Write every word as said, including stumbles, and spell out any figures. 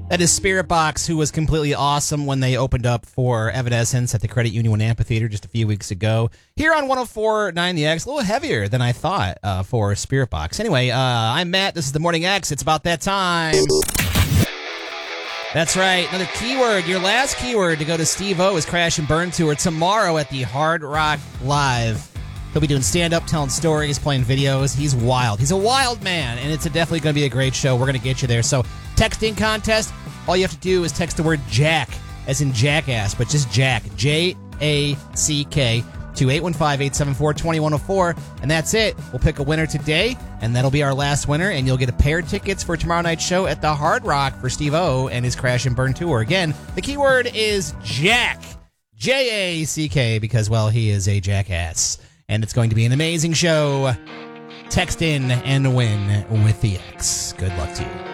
That is Spirit Box, who was completely awesome when they opened up for Evanescence at the Credit Union Amphitheater just a few weeks ago. Here on one oh four point nine The X, a little heavier than I thought uh, for Spirit Box. Anyway, uh, I'm Matt. This is the Morning X. It's about that time. That's right. Another keyword. Your last keyword to go to Steve-O is Crash and Burn Tour tomorrow at the Hard Rock Live. He'll be doing stand-up, telling stories, playing videos. He's wild. He's a wild man, and it's a definitely going to be a great show. We're going to get you there. So, texting contest, all you have to do is text the word Jack, as in jackass, but just Jack, J A C K, to eight one five, eight seven four, two one zero four, and that's it. We'll pick a winner today, and that'll be our last winner, and you'll get a pair of tickets for tomorrow night's show at the Hard Rock for Steve-O and his Crash and Burn Tour. Again, the keyword is Jack, J A C K, because, well, he is a jackass. And it's going to be an amazing show. Text in and win with the X. Good luck to you.